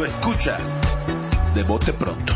Escuchas De Bote Pronto.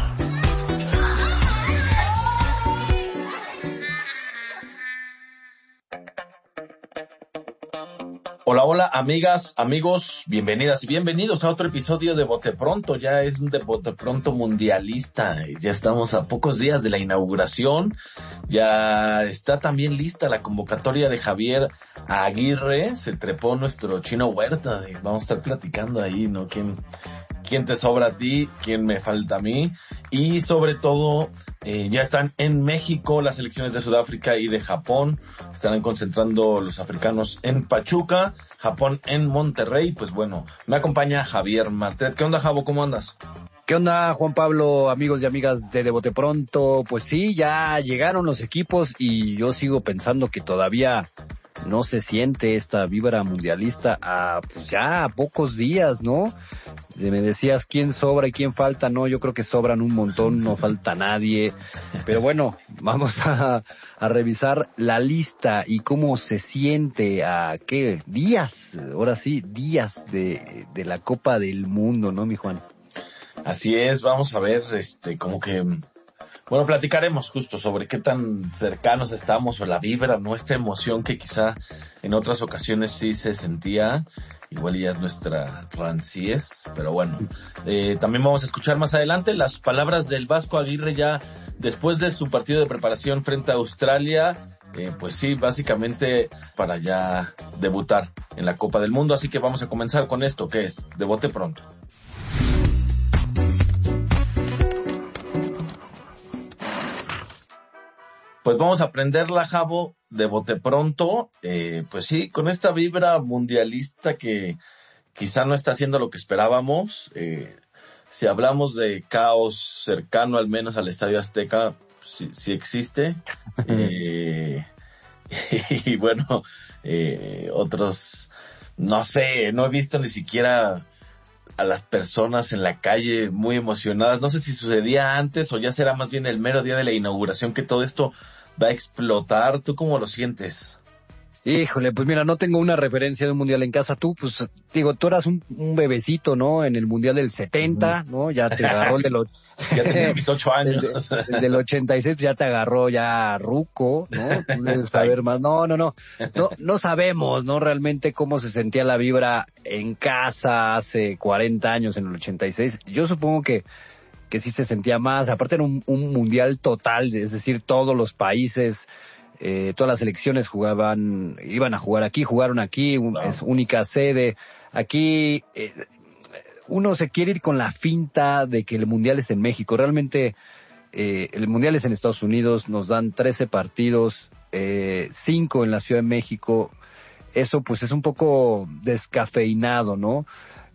Hola, hola, amigas, amigos, bienvenidas y bienvenidos a otro episodio de Bote Pronto. Ya es un de Bote Pronto mundialista. Ya estamos a pocos días de la inauguración. Ya está también lista la convocatoria de Javier Aguirre. Se trepó nuestro Chino Huerta. Vamos a estar platicando ahí, ¿no? ¿Quién te sobra a ti? ¿Quién me falta a mí? Y sobre todo, ya están en México las selecciones de Sudáfrica y de Japón. Estarán concentrando los africanos en Pachuca, Japón en Monterrey. Pues bueno, me acompaña Javier Martet. ¿Qué onda, Javo? ¿Cómo andas? ¿Qué onda, Juan Pablo, amigos y amigas de Bote Pronto? Pues sí, ya llegaron los equipos y yo sigo pensando que todavía no se siente esta vibra mundialista pues ya a pocos días, ¿no? Me decías quién sobra y quién falta, no, yo creo que sobran un montón, no falta nadie. Pero bueno, vamos a revisar la lista y cómo se siente ¿qué? Días, ahora sí, días de la Copa del Mundo, ¿no, mi Juan? Así es, vamos a ver, como que, bueno, platicaremos justo sobre qué tan cercanos estamos o la vibra, ¿no? Esta emoción que quizá en otras ocasiones sí se sentía, igual ya es nuestra ranciez, pero bueno, también vamos a escuchar más adelante las palabras del Vasco Aguirre ya después de su partido de preparación frente a Australia, pues sí, básicamente para ya debutar en la Copa del Mundo, así que vamos a comenzar con esto que es De Bote Pronto. Pues vamos a aprenderla, Javo, de bote pronto, pues sí, con esta vibra mundialista que quizá no está haciendo lo que esperábamos. Si hablamos de caos cercano al menos al Estadio Azteca, sí existe. Y bueno, otros, no sé, no he visto ni siquiera a las personas en la calle muy emocionadas. No sé si sucedía antes o ya será más bien el mero día de la inauguración que todo esto va a explotar. ¿Tú cómo lo sientes? Híjole, pues mira, no tengo una referencia de un mundial en casa. Tú, pues, digo, tú eras un bebecito, ¿no? En el mundial del 70, ¿no? Ya te agarró el de los... Ya tenía mis 8 años. el del 86 ya te agarró ya ruco, ¿no? Tú debes saber más. No sabemos, ¿no? Realmente cómo se sentía la vibra en casa hace 40 años, en el 86. Yo supongo que sí se sentía más. Aparte era un mundial total, es decir, todos los países... todas las selecciones iban a jugar aquí, jugaron aquí, es única sede. Aquí uno se quiere ir con la finta de que el mundial es en México. Realmente el mundial es en Estados Unidos, nos dan 13 partidos, 5 en la Ciudad de México. Eso pues es un poco descafeinado, ¿no?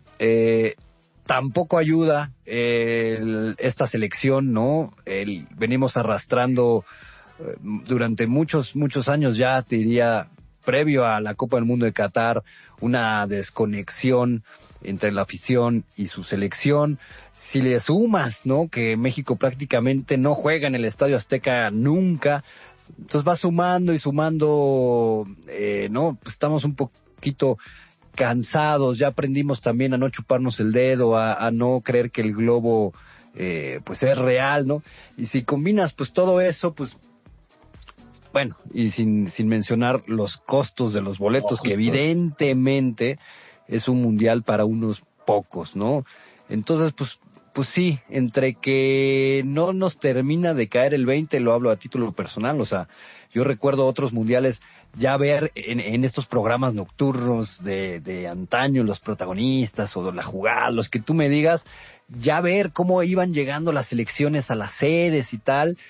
Tampoco ayuda esta selección, ¿no? Venimos arrastrando durante muchos años ya, te diría, previo a la Copa del Mundo de Qatar, una desconexión entre la afición y su selección. Si le sumas, ¿no?, que México prácticamente no juega en el Estadio Azteca nunca, entonces va sumando y sumando, ¿no? Pues estamos un poquito cansados, ya aprendimos también a no chuparnos el dedo, a no creer que el globo, pues es real, ¿no? Y si combinas, pues todo eso, pues, bueno, y sin mencionar los costos de los boletos, que evidentemente es un mundial para unos pocos, ¿no? Entonces, pues sí, entre que no nos termina de caer el 20, lo hablo a título personal, o sea, yo recuerdo otros mundiales ya ver en estos programas nocturnos de antaño, los protagonistas o la jugada, los que tú me digas, ya ver cómo iban llegando las selecciones a las sedes y tal,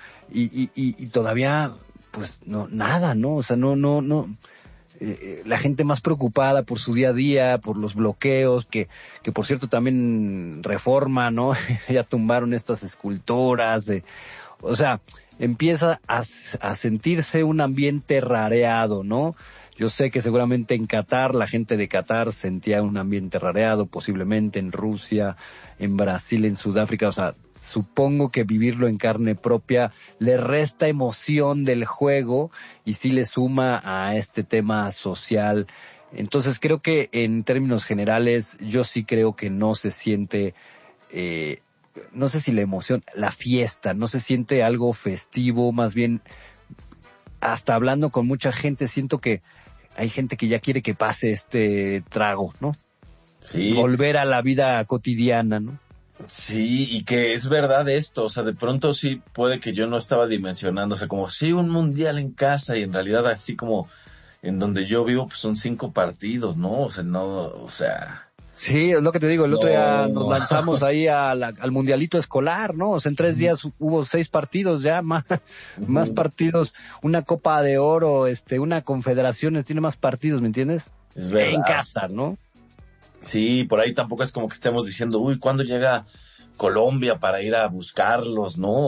y todavía pues no, nada, ¿no? O sea, no, la gente más preocupada por su día a día, por los bloqueos, que por cierto también Reforma, ¿no? Ya tumbaron estas esculturas, o sea, empieza a sentirse un ambiente rareado, ¿no? Yo sé que seguramente en Qatar, la gente de Qatar sentía un ambiente rareado, posiblemente en Rusia, en Brasil, en Sudáfrica, o sea, supongo que vivirlo en carne propia le resta emoción del juego y sí le suma a este tema social Entonces creo que en términos generales yo sí creo que no se siente, no sé si la emoción, la fiesta, no se siente algo festivo, más bien hasta hablando con mucha gente siento que hay gente que ya quiere que pase este trago, ¿no? Sí, Volver a la vida cotidiana, ¿no? sí, y que es verdad esto, o sea, de pronto sí puede que yo no estaba dimensionando, o sea, como sí un mundial en casa y en realidad así como en donde yo vivo pues son 5 partidos, ¿no? O sea, no, o sea, Sí, es lo que te digo, el otro día nos no. lanzamos ahí al mundialito escolar, ¿no? O sea, en 3 días hubo 6 partidos ya, más Ujú, partidos, una Copa de Oro, una Confederaciones, tiene más partidos, ¿me entiendes? es En verdad. casa, ¿no? Sí, por ahí tampoco es como que estemos diciendo, uy, ¿cuándo llega Colombia para ir a buscarlos, no?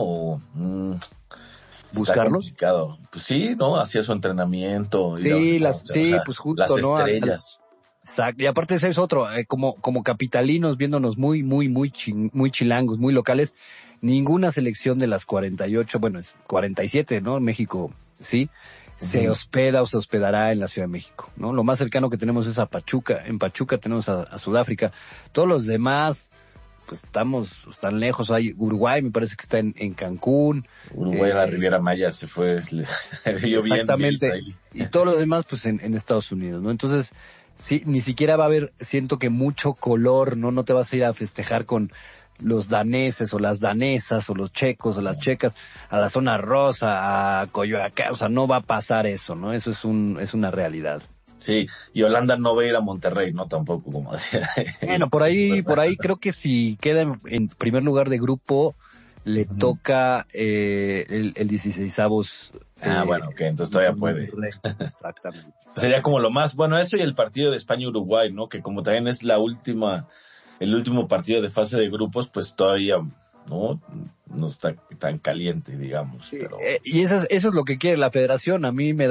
Está Buscarlos. complicado. Pues sí, ¿no? Hacía su entrenamiento, ir a ver Sí, cómo se sí, baja pues las justo, ¿no? estrellas. Exacto. Y aparte ese es otro, como capitalinos viéndonos muy chilangos, muy locales, ninguna selección de las 48, bueno, es 47, ¿no? México, sí, se Ujú. hospeda o se hospedará en la Ciudad de México, ¿no? Lo más cercano que tenemos es a Pachuca, en Pachuca tenemos a Sudáfrica, todos los demás, pues están lejos, hay Uruguay, me parece que está en Cancún, Uruguay a la eh, Riviera Maya se fue, le vio bien Bielsa exactamente, ahí. y todos los demás, pues en Estados Unidos, ¿no? Entonces, sí, ni siquiera va a haber, siento que mucho color, ¿no? No te vas a ir a festejar con los daneses o las danesas o los checos o las checas a la zona rosa, a Coyoacán, o sea, no va a pasar eso, ¿no? Eso es una realidad. Sí, y Holanda no va a ir a Monterrey, ¿no? Tampoco, como decía Bueno, el por ahí gobernador. creo que si queda en primer lugar de grupo, le Ujú. toca el 16avos Ah, bueno, ok, entonces todavía puede. Monterrey. Exactamente, Sería como exactamente. lo más, bueno, eso y el partido de España-Uruguay, ¿no? Que como también es el último partido de fase de grupos, pues todavía, ¿no? No está tan caliente, digamos, Sí, pero... y eso es lo que quiere la federación. A mí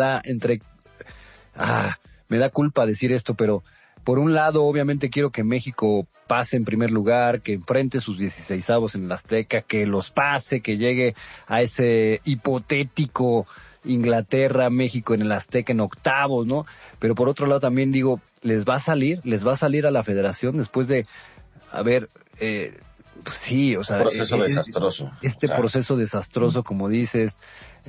ah, me da culpa decir esto, pero por un lado, obviamente quiero que México pase en primer lugar, que enfrente sus 16avos en el Azteca, que los pase, que llegue a ese hipotético Inglaterra, México en el Azteca en octavos, ¿no? Pero por otro lado también digo, les va a salir a la federación después de, a ver, pues sí, o Un sea, proceso desastroso, o este sea, proceso desastroso, como dices,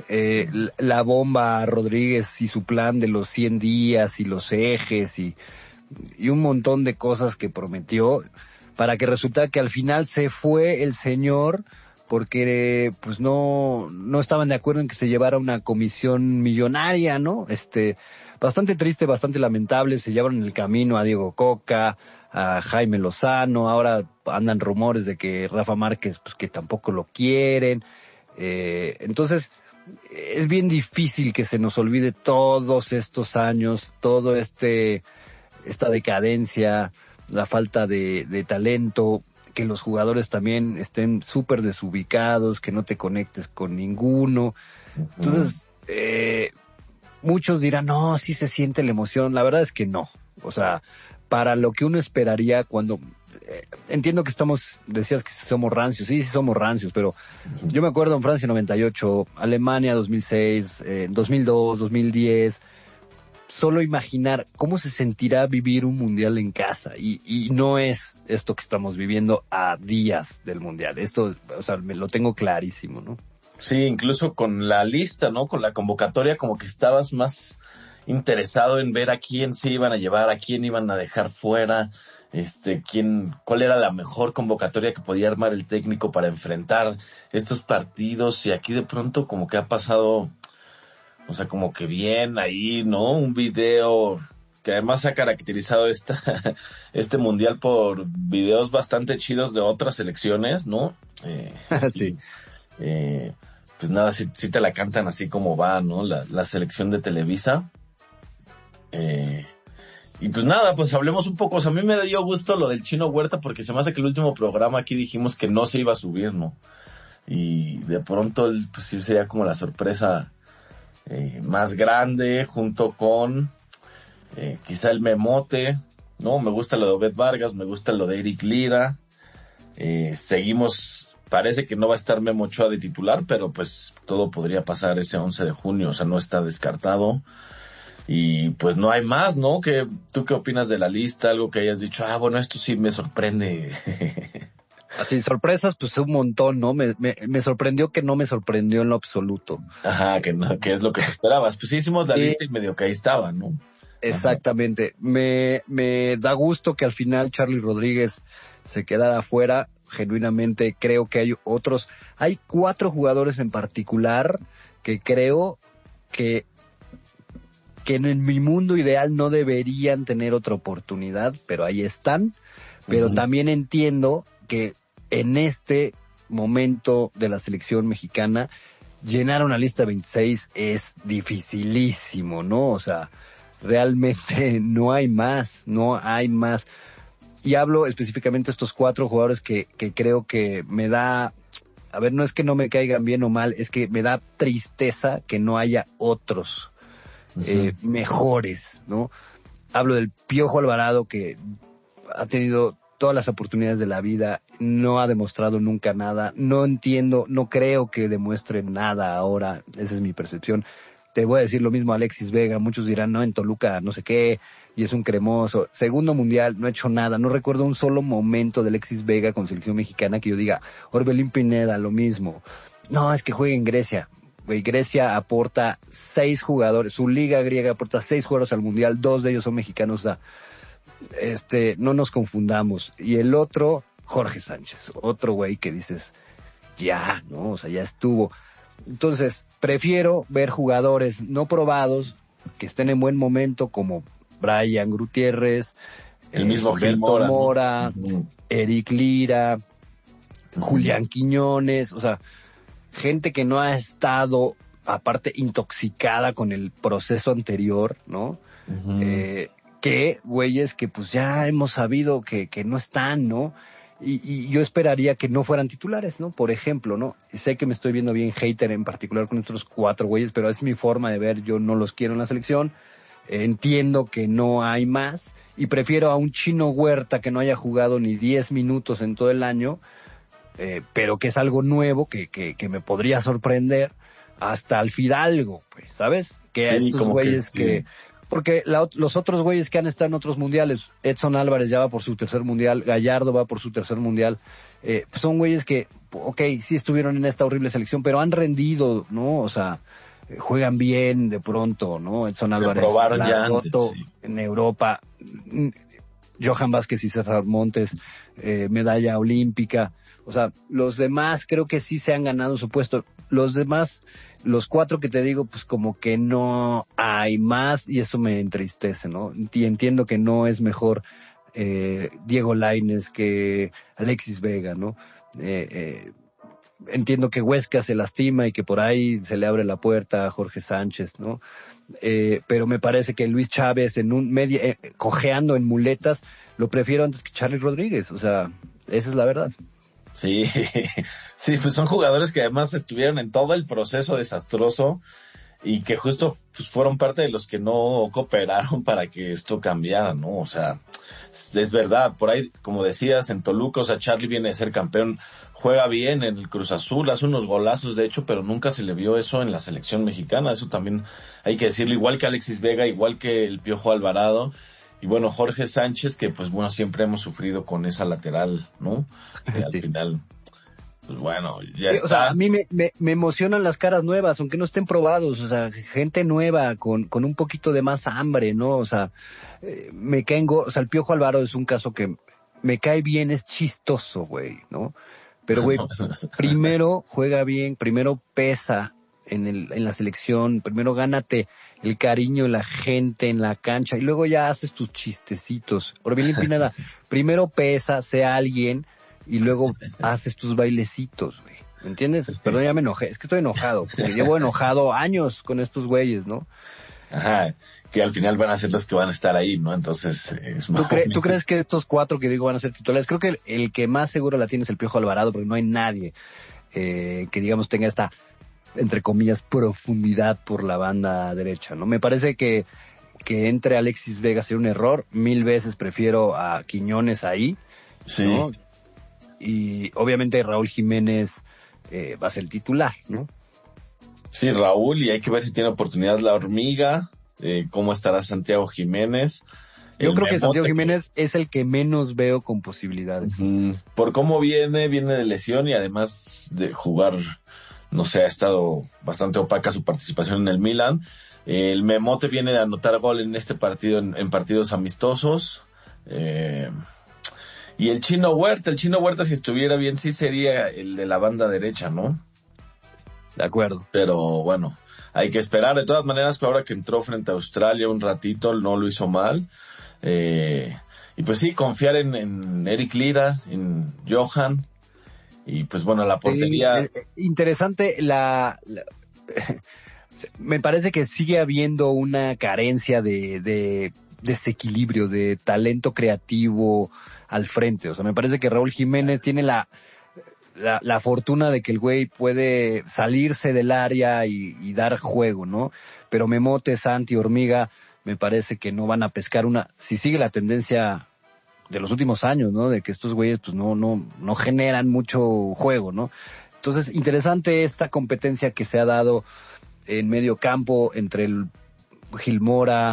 la bomba Rodríguez y su plan de los 100 días y los ejes y un montón de cosas que prometió para que resultara que al final se fue el señor porque pues no estaban de acuerdo en que se llevara una comisión millonaria, ¿no? Bastante triste, bastante lamentable, se llevaron en el camino a Diego Coca, a Jaime Lozano, ahora andan rumores de que Rafa Márquez pues que tampoco lo quieren. Entonces, es bien difícil que se nos olvide todos estos años, esta decadencia, la falta de talento, que los jugadores también estén súper desubicados, que no te conectes con ninguno. ujú. Entonces, muchos dirán, no, sí se siente la emoción. La verdad es que no. O sea, para lo que uno esperaría cuando... entiendo que decías que somos rancios, sí, sí somos rancios, pero yo me acuerdo en Francia 98, Alemania 2006, 2002, 2010, solo imaginar cómo se sentirá vivir un mundial en casa y no es esto que estamos viviendo a días del mundial. Esto, o sea, me lo tengo clarísimo, ¿no? Sí, incluso con la lista, ¿no? Con la convocatoria, como que estabas más interesado en ver a quién se iban a llevar, a quién iban a dejar fuera, cuál era la mejor convocatoria que podía armar el técnico para enfrentar estos partidos. Y aquí de pronto como que ha pasado, o sea, como que bien ahí, ¿no? Un video que además ha caracterizado este mundial por videos bastante chidos de otras selecciones, ¿no? Sí. Aquí, eh, pues nada, si te la cantan así como va, ¿no? La selección de Televisa. Eh, y pues nada, pues hablemos un poco. O sea, a mí me dio gusto lo del Chino Huerta porque se me hace que el último programa aquí dijimos que no se iba a subir, ¿no? Y de pronto, pues sí sería como la sorpresa más grande junto con quizá el Memote, ¿no? Me gusta lo de Obed Vargas, me gusta lo de Eric Lira. Seguimos, parece que no va a estar Memo Ochoa de titular, pero pues todo podría pasar ese 11 de junio, o sea, no está descartado. y pues no hay más, ¿no? ¿Tú qué opinas de la lista? Algo que hayas dicho, bueno, esto sí me sorprende. Así, sorpresas, pues un montón, ¿no? Me sorprendió que no me sorprendió en lo absoluto. Ajá, que es lo que te esperabas. Pues sí hicimos la Sí, lista y medio que ahí estaba, ¿no? Ajá. exactamente. Me da gusto que al final Charlie Rodríguez se quedara afuera. Genuinamente creo que hay 4 jugadores en particular que creo que en mi mundo ideal no deberían tener otra oportunidad, pero ahí están. Pero Uh-huh. también entiendo que en este momento de la selección mexicana, llenar una lista de 26 es dificilísimo, ¿no? O sea, realmente no hay más. Y hablo específicamente de estos 4 jugadores que creo que me da, a ver, no es que no me caigan bien o mal, es que me da tristeza que no haya otros Uh-huh. mejores, ¿no? Hablo del Piojo Alvarado, que ha tenido todas las oportunidades de la vida, no ha demostrado nunca nada, no entiendo, no creo que demuestre nada ahora, esa es mi percepción. Te voy a decir lo mismo a Alexis Vega, muchos dirán, no, en Toluca no sé qué, y es un cremoso. Segundo mundial, no ha hecho nada, no recuerdo un solo momento de Alexis Vega con selección mexicana que yo diga, Orbelín Pineda, lo mismo. No, es que juega en Grecia. Güey, Grecia aporta 6 jugadores, su liga griega aporta 6 jugadores al mundial, 2 de ellos son mexicanos, o sea, no nos confundamos. Y el otro, Jorge Sánchez, otro güey que dices, ya, ¿no? O sea, ya estuvo. Entonces, prefiero ver jugadores no probados, que estén en buen momento, como Brian Gutiérrez, El mismo Gil Gilberto Mora, ¿no? Mora, Uh-huh. Eric Lira, Uh-huh. Julián Quiñones, o sea, gente que no ha estado, aparte, intoxicada con el proceso anterior, ¿no? Uh-huh. Que güeyes que pues ya hemos sabido que no están, ¿no? Y yo esperaría que no fueran titulares, ¿no? Por ejemplo, ¿no? Y sé que me estoy viendo bien hater en particular con estos 4 güeyes, pero es mi forma de ver, yo no los quiero en la selección. Entiendo que no hay más y prefiero a un Chino Huerta que no haya jugado ni 10 minutos en todo el año, pero que es algo nuevo que me podría sorprender, hasta al Fidalgo, pues, ¿sabes? Que a Sí, estos como que güeyes sí. porque los otros güeyes que han estado en otros mundiales, Edson Álvarez ya va por su tercer mundial, Gallardo va por su tercer mundial, pues son güeyes que, ok, sí estuvieron en esta horrible selección, pero han rendido, ¿no? O sea, juegan bien de pronto, ¿no? Edson Lo Álvarez probaron la ha ya antes, roto sí. en Europa, Johan Vázquez y César Montes, medalla olímpica. O sea, los demás creo que sí se han ganado su puesto. Los demás, los 4 que te digo, pues como que no hay más y eso me entristece, ¿no? Y entiendo que no es mejor Diego Lainez que Alexis Vega, ¿no? Entiendo que Huesca se lastima y que por ahí se le abre la puerta a Jorge Sánchez, ¿no? Pero me parece que Luis Chávez en un medio, cojeando en muletas, lo prefiero antes que Charlie Rodríguez, o sea, esa es la verdad. Sí, sí, pues son jugadores que además estuvieron en todo el proceso desastroso y que justo pues, fueron parte de los que no cooperaron para que esto cambiara, ¿no? O sea, es verdad, por ahí, como decías, en Toluca, o sea, Charlie viene de ser campeón, juega bien en el Cruz Azul, hace unos golazos, de hecho, pero nunca se le vio eso en la selección mexicana, eso también hay que decirlo, igual que Alexis Vega, igual que el Piojo Alvarado, y bueno, Jorge Sánchez, que pues bueno, siempre hemos sufrido con esa lateral, ¿no? Al Sí. final, pues bueno, ya O sea, está. a mí me emocionan las caras nuevas, aunque no estén probados, o sea, gente nueva con un poquito de más hambre, ¿no? O sea, o sea, el Piojo Alvaro es un caso que me cae bien, es chistoso, güey, ¿no? Pero, güey, primero juega bien, primero pesa en la selección, primero gánate el cariño de la gente en la cancha y luego ya haces tus chistecitos. Orbelín Pineda, primero pesa, sea alguien y luego haces tus bailecitos, güey. ¿Me entiendes? Perdón, ya me enojé. Es que estoy enojado, porque llevo enojado años con estos güeyes, ¿no? Ajá, que al final van a ser los que van a estar ahí, ¿no? Entonces, es más. ¿Tú crees que estos 4 que digo van a ser titulares? Creo que el que más seguro la tiene es el Piojo Alvarado, porque no hay nadie que, digamos, tenga esta, entre comillas, profundidad por la banda derecha, ¿no? Me parece que entre Alexis Vega sería un error. 1000 veces prefiero a Quiñones ahí, Sí, ¿no? Y obviamente Raúl Jiménez va a ser el titular, ¿no? sí, Raúl, y hay que ver si tiene oportunidad la hormiga, cómo estará Santiago Jiménez. Yo creo que Santiago Jiménez es el que menos veo con posibilidades. Por cómo viene de lesión y además de jugar, no sé, ha estado bastante opaca su participación en el Milan. El Memote viene de anotar gol en este partido, en partidos amistosos. Y el Chino Huerta, si estuviera bien, sí sería el de la banda derecha, ¿no? De acuerdo. Pero bueno, hay que esperar. De todas maneras, ahora que entró frente a Australia un ratito, no lo hizo mal. Y pues sí, confiar en Eric Lira, en Johan, y pues bueno, la portería. Interesante me parece que sigue habiendo una carencia de desequilibrio, de talento creativo al frente. O sea, me parece que Raúl Jiménez tiene la fortuna de que el güey puede salirse del área y dar juego, ¿no? Pero Memote, Santi, Hormiga, me parece que no van a pescar si sigue la tendencia de los últimos años, ¿no? De que estos güeyes pues no generan mucho juego, ¿no? Entonces, interesante esta competencia que se ha dado en medio campo entre el Gilmora,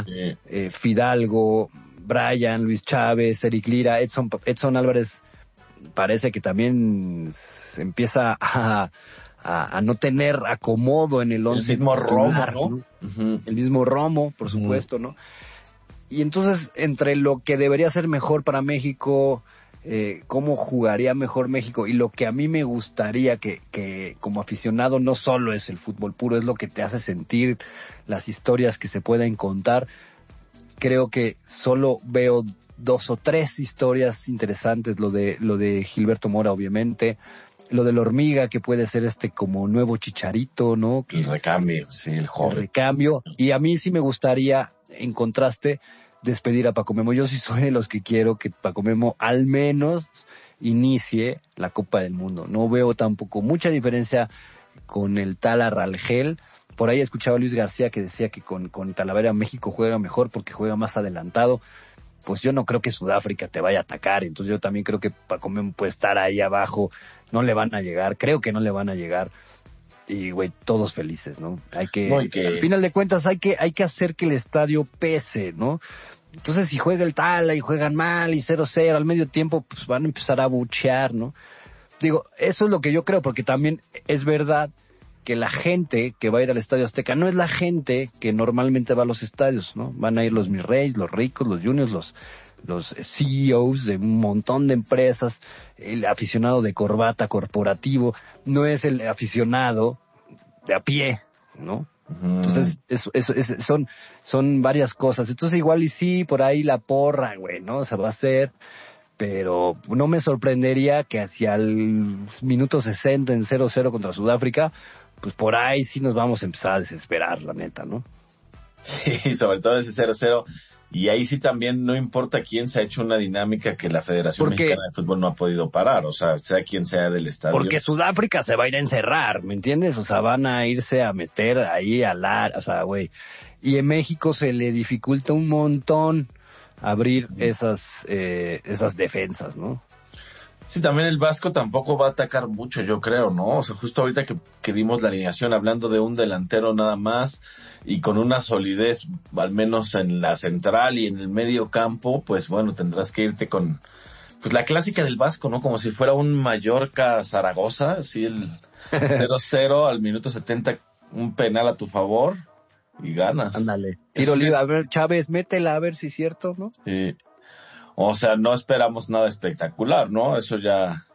Fidalgo, Brian, Luis Chávez, Eric Lira, Edson Álvarez parece que también se empieza a no tener acomodo en el once. El mismo Romo, ¿no? Uh-huh. El mismo Romo, por supuesto, ¿no? Y entonces, entre lo que debería ser mejor para México, cómo jugaría mejor México, y lo que a mí me gustaría que como aficionado no solo es el fútbol puro, es lo que te hace sentir, las historias que se pueden contar. Creo que solo veo 2 o 3 historias interesantes, lo de Gilberto Mora, obviamente, lo de la Hormiga, que puede ser como nuevo Chicharito, ¿no? El recambio, sí, el joven. El recambio. Y a mí sí me gustaría, en contraste, despedir a Paco Memo. Yo sí soy de los que quiero que Paco Memo al menos inicie la Copa del Mundo. No veo tampoco mucha diferencia con el Tala Rangel. Por ahí escuchaba a Luis García que decía que con Talavera México juega mejor porque juega más adelantado. Pues yo no creo que Sudáfrica te vaya a atacar, entonces yo también creo que Paco Memo puede estar ahí abajo, no le van a llegar, creo que no le van a llegar, y güey, todos felices, ¿no? Al final de cuentas hay que hacer que el estadio pese, ¿no? Entonces si juega el Tala y juegan mal y 0-0 al medio tiempo, pues van a empezar a buchear, ¿no? Digo, eso es lo que yo creo, porque también es verdad que la gente que va a ir al Estadio Azteca no es la gente que normalmente va a los estadios, ¿no? Van a ir los mis reyes, los ricos, los juniors, los CEOs de un montón de empresas, el aficionado de corbata corporativo, no es el aficionado de a pie, ¿no? Entonces, son varias cosas. Entonces, igual y sí, por ahí la porra, güey, ¿no? Se va a hacer, pero no me sorprendería que hacia el minuto 60 en 0-0 contra Sudáfrica, pues por ahí sí nos vamos a empezar a desesperar, la neta, ¿no? Sí, sobre todo ese 0-0. Y ahí sí también no importa quién se ha hecho una dinámica que la Federación Mexicana de Fútbol no ha podido parar, o sea quien sea del estadio. Porque Sudáfrica se va a ir a encerrar, ¿me entiendes? O sea, van a irse a meter ahí o sea, güey. Y en México se le dificulta un montón abrir esas defensas, ¿no? Sí, también el Vasco tampoco va a atacar mucho, yo creo, ¿no? O sea, justo ahorita que dimos la alineación hablando de un delantero nada más y con una solidez, al menos en la central y en el medio campo, pues bueno, tendrás que irte con, pues la clásica del Vasco, ¿no? Como si fuera un Mallorca-Zaragoza, así el 0-0 al minuto 70, un penal a tu favor y ganas. Ándale. Tiro libre, a ver, Chávez, métela a ver si es cierto, ¿no? Sí. O sea, no esperamos nada espectacular, ¿no? Eso ya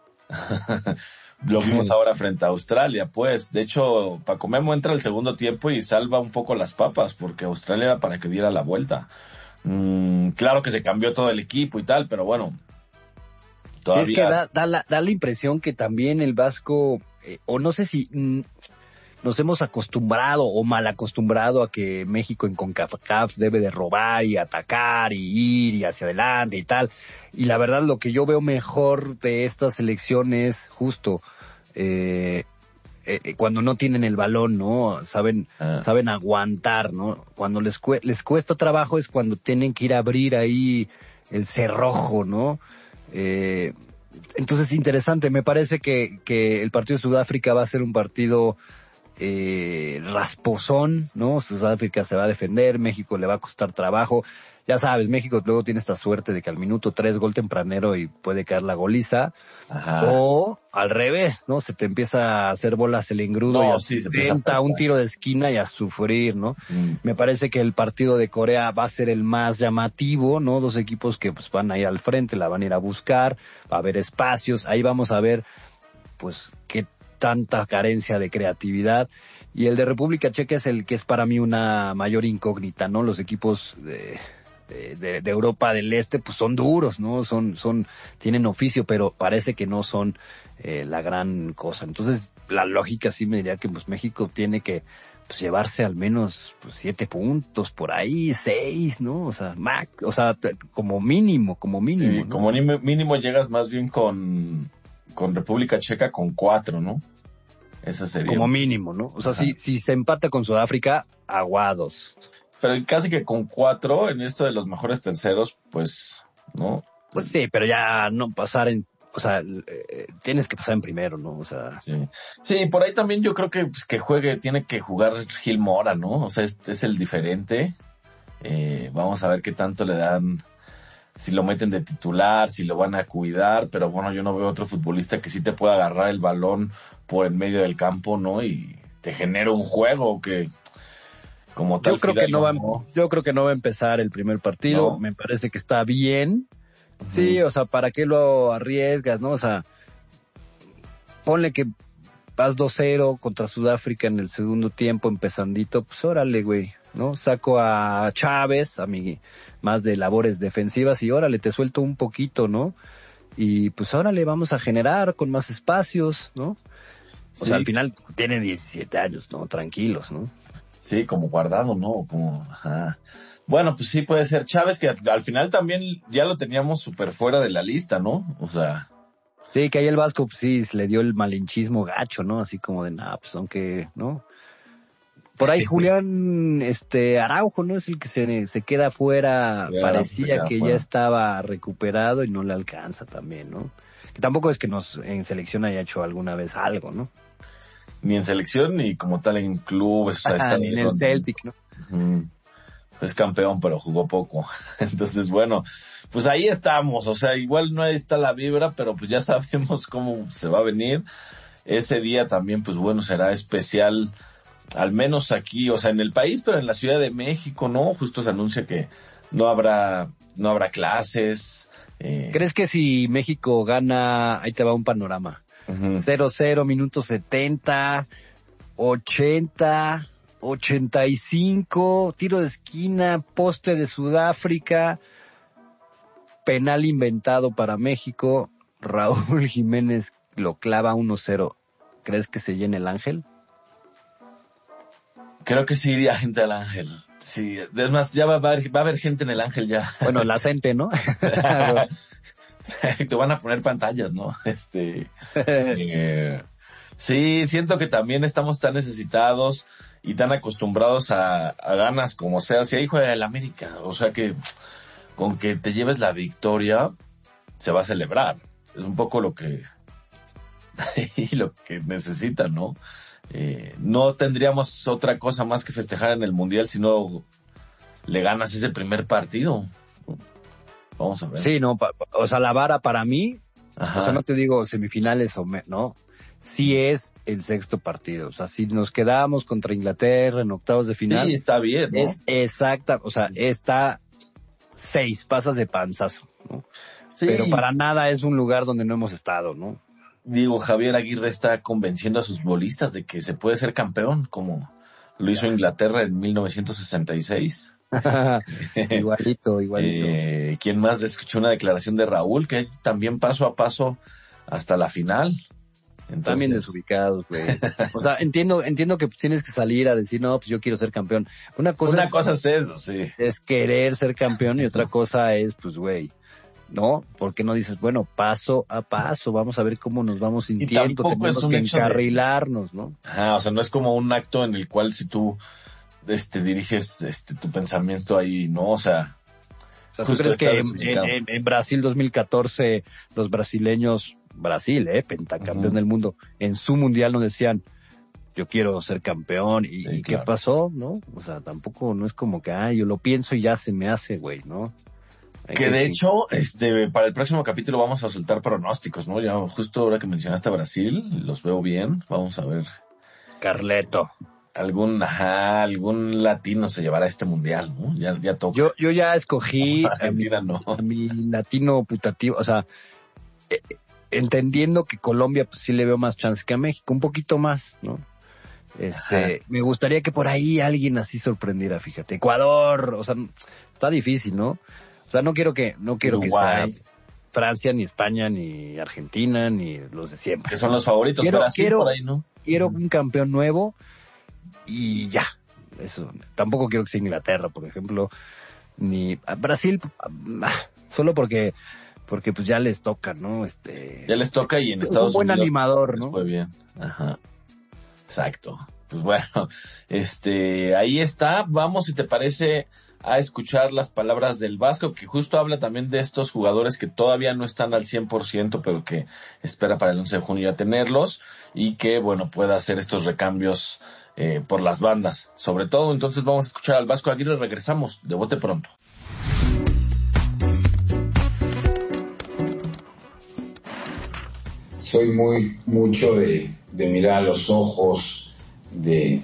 lo vimos ahora frente a Australia, pues. De hecho, Paco Memo entra al segundo tiempo y salva un poco las papas, porque Australia era para que diera la vuelta. Claro que se cambió todo el equipo y tal, pero bueno. Todavía... Sí, es que da la impresión que también el Vasco, o no sé si... nos hemos acostumbrado o mal acostumbrado a que México en CONCACAF debe de robar y atacar y ir y hacia adelante y tal. Y la verdad lo que yo veo mejor de esta selección es justo cuando no tienen el balón, ¿no? Saben aguantar, ¿no? Cuando les cuesta trabajo es cuando tienen que ir a abrir ahí el cerrojo, ¿no? Entonces interesante, me parece que el partido de Sudáfrica va a ser un partido rasposón, ¿no? Sudáfrica se va a defender, México le va a costar trabajo. Ya sabes, México luego tiene esta suerte de que al minuto 3 gol tempranero y puede caer la goliza. Ajá. O al revés, ¿no? Se te empieza a hacer bolas el engrudo y se intenta un tiro de esquina y a sufrir, ¿no? Me parece que el partido de Corea va a ser el más llamativo, ¿no? Dos equipos que pues van ahí al frente, la van a ir a buscar, va a haber espacios, ahí vamos a ver pues qué tanta carencia de creatividad. Y el de República Checa es el que es para mí una mayor incógnita, ¿no? Los equipos de Europa del Este pues son duros, ¿no? Tienen oficio, pero parece que no son la gran cosa. Entonces la lógica sí me diría que pues México tiene que pues llevarse al menos pues 7 puntos por ahí, 6, ¿no? O sea, como mínimo, Sí, ¿no? como mínimo llegas más bien con República Checa con 4, ¿no? Eso sería. Como mínimo, ¿no? O sea, si se empata con Sudáfrica, aguados. Pero casi que con 4 en esto de los mejores terceros, pues, ¿no? Pues sí, pero ya no pasar tienes que pasar en primero, ¿no? O sea. Sí, por ahí también yo creo que pues, tiene que jugar Gil Mora, ¿no? O sea, es el diferente. Vamos a ver qué tanto le dan, si lo meten de titular, si lo van a cuidar, pero bueno, yo no veo otro futbolista que sí te pueda agarrar el balón por el medio del campo, ¿no? Y te genere un juego que como tal. Yo creo que no va a empezar el primer partido, ¿no? Me parece que está bien. Sí, o sea, ¿para qué lo arriesgas, no? O sea, ponle que vas 2-0 contra Sudáfrica en el segundo tiempo, empezandito, pues órale, güey, ¿no? Saco a Chávez, más de labores defensivas y órale, te suelto un poquito, ¿no? Y pues órale, vamos a generar con más espacios, ¿no? O sea, al final tiene 17 años, ¿no? Tranquilos, ¿no? Sí, como Guardado, ¿no? Ajá. Bueno, pues sí puede ser Chávez, que al final también ya lo teníamos súper fuera de la lista, ¿no? O sea. Sí, que ahí el Vasco, pues sí, le dio el malinchismo gacho, ¿no? Así como de, pues aunque, ¿no? Por ahí Julián, Araujo, ¿no? Es el que se queda fuera, parecía que ya estaba recuperado y no le alcanza también, ¿no? Que tampoco es que en selección haya hecho alguna vez algo, ¿no? Ni en selección, ni como tal en clubes. O sea, ni en el Celtic, ¿no? Es campeón, pero jugó poco. Entonces, bueno, pues ahí estamos. O sea, igual no está la vibra, pero pues ya sabemos cómo se va a venir. Ese día también, pues bueno, será especial, al menos aquí, o sea, en el país, pero en la Ciudad de México, ¿no? Justo se anuncia que no habrá clases. ¿Crees que si México gana, ahí te va un panorama? 0-0, minuto 70, 80, 85, tiro de esquina, poste de Sudáfrica, penal inventado para México, Raúl Jiménez lo clava 1-0. ¿Crees que se llene el Ángel? Creo que sí iría gente al Ángel. Sí, es más, ya va a haber gente en el Ángel ya. Bueno, la gente, ¿no? Te van a poner pantallas, ¿no? Sí, siento que también estamos tan necesitados y tan acostumbrados a ganas como sea. Si ahí juega el América, o sea que con que te lleves la victoria se va a celebrar. Es un poco lo que necesitan, ¿no? No tendríamos otra cosa más que festejar en el Mundial si no le ganas ese primer partido. Vamos a ver. Sí, no, o sea, la vara para mí, o sea, no te digo semifinales no, sí es el sexto partido. O sea, si nos quedamos contra Inglaterra en octavos de final. Sí, está bien, ¿no? Es exacta, o sea, está 6, pasas de panzazo, ¿no? Sí. Pero para nada es un lugar donde no hemos estado, ¿no? Digo, Javier Aguirre está convenciendo a sus bolistas de que se puede ser campeón, como lo hizo Inglaterra en 1966. Igualito. ¿Quién más escuchó una declaración de Raúl que también paso a paso hasta la final? Entonces, también desubicados, güey. O sea, entiendo que tienes que salir a decir, no, pues yo quiero ser campeón. Una cosa es eso, sí. Es querer ser campeón y otra cosa es, pues, güey, ¿no? ¿Por qué no dices, bueno, paso a paso, vamos a ver cómo nos vamos sintiendo, tenemos que encarrilarnos, ¿no? Ajá, o sea, no es como un acto en el cual si tú diriges tu pensamiento ahí, ¿no? O sea, ¿tú crees que en Brasil 2014 los brasileños, Brasil, pentacampeón del mundo, en su mundial nos decían, yo quiero ser campeón, Sí, ¿y qué claro. pasó? ¿No? O sea, tampoco, no es como que, yo lo pienso y ya se me hace, güey, ¿no? Hay Que de sí. hecho, para el próximo capítulo vamos a soltar pronósticos, ¿no? Ya justo ahora que mencionaste a Brasil, los veo bien. Vamos a ver. Carleto. Algún latino se llevará este mundial, ¿no? Ya toca. Yo ya escogí Argentina no. a mi latino putativo, o sea, eh, entendiendo que Colombia pues sí le veo más chance que a México, un poquito más, ¿no? Ajá. Me gustaría que por ahí alguien así sorprendiera, fíjate. Ecuador, o sea, está difícil, ¿no? O sea, no quiero que sea Uruguay, Francia, ni España, ni Argentina, ni los de siempre. que son los favoritos. Brasil por ahí, ¿no? Quiero un campeón nuevo y ya. Eso. Tampoco quiero que sea Inglaterra, por ejemplo, ni Brasil, solo porque pues ya les toca, ¿no? Ya les toca y en un Estados buen Unidos animador, les ¿no? fue bien. Ajá. Exacto. Pues bueno, ahí está. Vamos, si te parece, a escuchar las palabras del Vasco, que justo habla también de estos jugadores que todavía no están al 100%, pero que espera para el 11 de junio ya tenerlos y que, bueno, pueda hacer estos recambios por las bandas. Sobre todo, entonces vamos a escuchar al Vasco Aguirre. Regresamos de bote pronto. Soy mucho de mirar a los ojos, de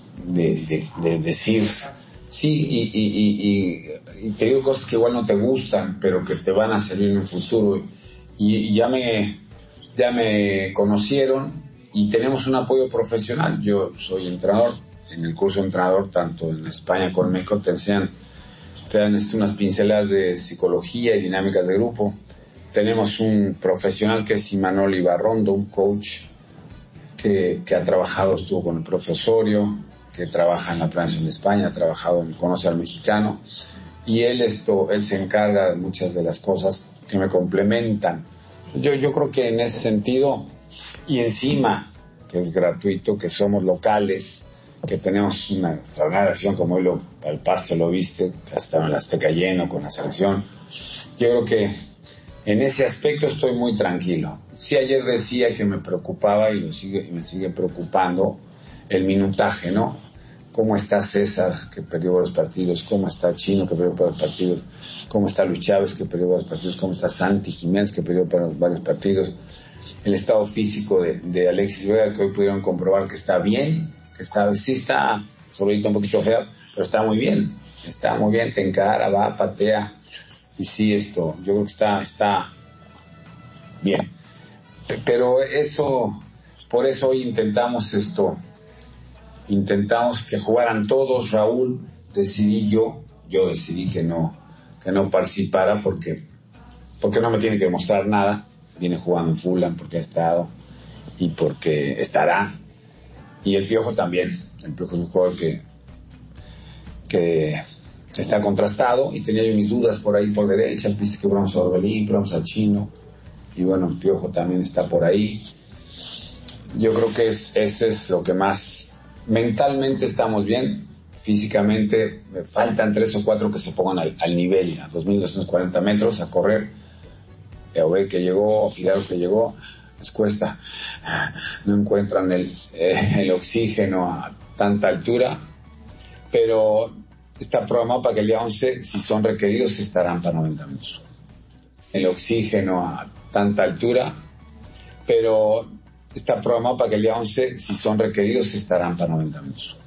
decir sí, y te digo cosas que igual no te gustan, pero que te van a servir en el futuro. Y ya me conocieron y tenemos un apoyo profesional. Yo soy entrenador, en el curso de entrenador, tanto en España como en México, te dan unas pinceladas de psicología y dinámicas de grupo. Tenemos un profesional que es Imanol Ibarrondo, un coach que ha trabajado, estuvo con el profesorio, que trabaja en la planeación de España, ha trabajado en Conoce al Mexicano, y él se encarga de muchas de las cosas que me complementan. Yo creo que en ese sentido, y encima, que es gratuito, que somos locales, que tenemos una extraordinaria acción, como hoy al Pasto lo viste, hasta en el Azteca lleno con la selección. Yo creo que en ese aspecto estoy muy tranquilo. Sí, ayer decía que me preocupaba y me sigue preocupando el minutaje, ¿no? ¿Cómo está César, que perdió varios partidos? ¿Cómo está Chino, que perdió varios partidos? ¿Cómo está Luis Chávez, que perdió varios partidos? ¿Cómo está Santi Jiménez, que perdió varios partidos? El estado físico de Alexis Vega, que hoy pudieron comprobar que está bien, sí está solito, un poquito feo, pero está muy bien, te encara, va, patea. Y sí, yo creo que está bien. Pero por eso hoy intentamos que jugaran todos. Raúl, yo decidí que no participara porque no me tiene que demostrar nada. Viene jugando en Fulham porque ha estado y porque estará. Y el Piojo también. El Piojo es un jugador que está contrastado, y tenía yo mis dudas por ahí por derecha. Viste que probamos a Orbelín, probamos al Chino, y bueno, el Piojo también está por ahí. Yo creo que ese es lo que más. Mentalmente estamos bien, físicamente me faltan 3 o 4 que se pongan al nivel, a 2.240 metros a correr. Eobe que llegó, Fidalgo que llegó, les cuesta, no encuentran el oxígeno a tanta altura, pero está programado para que el día 11, si son requeridos, estarán para 90 minutos. El oxígeno a tanta altura, pero está programado para que el día 11, si son requeridos, estarán para 90 minutos.